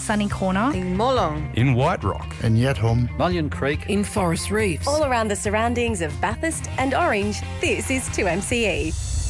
Sunny Corner, in Molong, in White Rock, in Yetholm, Mullion Creek, in Forest Reefs. All around the surroundings of Bathurst and Orange, this is 2MCE.